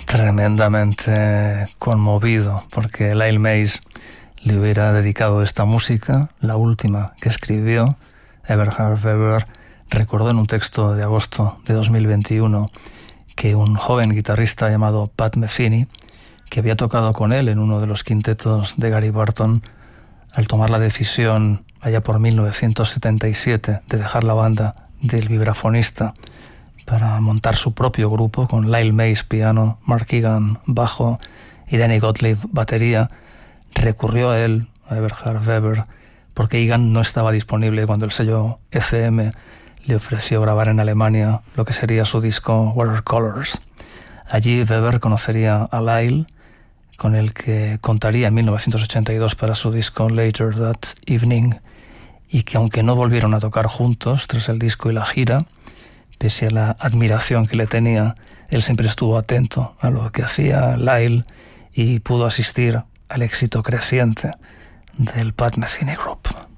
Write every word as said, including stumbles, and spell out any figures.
tremendamente conmovido porque Lyle Mays le hubiera dedicado esta música, la última que escribió. Eberhard Weber recordó en un texto de agosto de dos mil veintiuno que un joven guitarrista llamado Pat Metheny, que había tocado con él en uno de los quintetos de Gary Burton, al tomar la decisión allá por mil novecientos setenta y siete de dejar la banda del vibrafonista para montar su propio grupo con Lyle Mays piano, Mark Egan bajo y Danny Gottlieb batería, recurrió a él, a Eberhard Weber, porque Egan no estaba disponible cuando el sello F M le ofreció grabar en Alemania lo que sería su disco Watercolors. Allí Weber conocería a Lyle, con el que contaría en mil novecientos ochenta y dos para su disco Later That Evening, y que aunque no volvieron a tocar juntos tras el disco y la gira, pese a la admiración que le tenía, él siempre estuvo atento a lo que hacía Lyle y pudo asistir al éxito creciente del Pat Metheny Group.